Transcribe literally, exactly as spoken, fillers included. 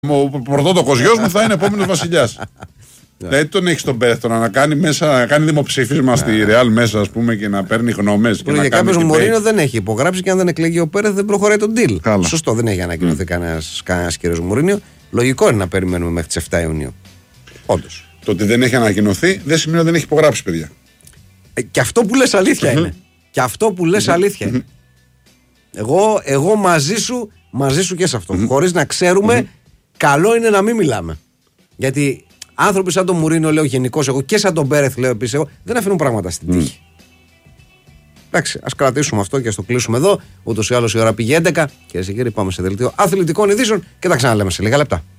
Ο πρωτότοκος γιος μου θα είναι επόμενος βασιλιάς. Δηλαδή τον έχει τον Πέρεθ να κάνει μέσα, να κάνει δημοψήφισμα στη Ρεάλ μέσα, ας πούμε, και να παίρνει γνώμες. Για κάποιος ο Μουρίνιο δεν έχει υπογράψει και αν δεν εκλέγει ο Πέρεθ δεν προχωράει τον deal. Σωστό, δεν έχει ανακοινωθεί κανένας κύριος Μουρίνιο. Λογικό είναι να περιμένουμε μέχρι τις εφτά Ιουνίου. Όντως. Το ότι δεν έχει ανακοινωθεί δεν σημαίνει ότι δεν έχει υπογράψει, παιδιά. Ε, και αυτό που λες αλήθεια είναι. Και αυτό που λες αλήθεια είναι. Εγώ, εγώ μαζί σου, μαζί σου και σε αυτό. Χωρίς να ξέρουμε, καλό είναι να μην μιλάμε. Γιατί άνθρωποι σαν τον Μουρίνιο, λέω γενικώς εγώ, και σαν τον Πέρεθ, λέω επίσης εγώ, δεν αφήνουν πράγματα στην τύχη. Εντάξει, ας κρατήσουμε αυτό και ας το κλείσουμε εδώ. Ούτως ή άλλως η ώρα πήγε έντεκα. Κυρίες και κύριοι, πάμε σε δελτίο αθλητικών ειδήσεων και τα ξαναλέμε σε λίγα λεπτά.